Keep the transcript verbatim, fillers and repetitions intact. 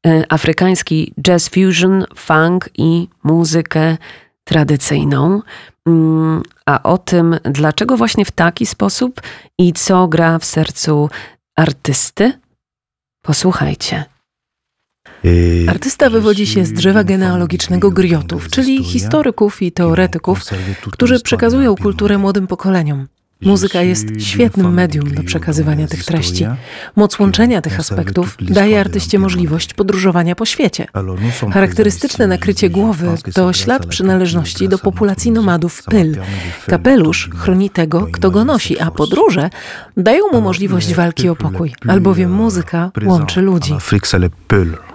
afrykański jazz fusion, funk i muzykę tradycyjną. A o tym, dlaczego właśnie w taki sposób i co gra w sercu artysty, posłuchajcie. Artysta wywodzi się z drzewa genealogicznego griotów, czyli historyków i teoretyków, którzy przekazują kulturę młodym pokoleniom. Muzyka jest świetnym medium do przekazywania tych treści. Moc łączenia tych aspektów daje artyście możliwość podróżowania po świecie. Charakterystyczne nakrycie głowy to ślad przynależności do populacji nomadów Pyl. Kapelusz chroni tego, kto go nosi, a podróże dają mu możliwość walki o pokój, albowiem muzyka łączy ludzi.